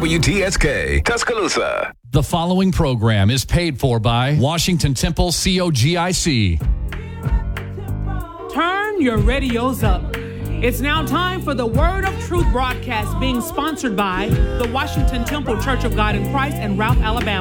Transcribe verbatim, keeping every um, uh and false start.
W T S K, Tuscaloosa. The following program is paid for by Washington Temple C O G I C. Turn your radios up. It's now time for the Word of Truth broadcast being sponsored by the Washington Temple Church of God in Christ and Ralph, Alabama.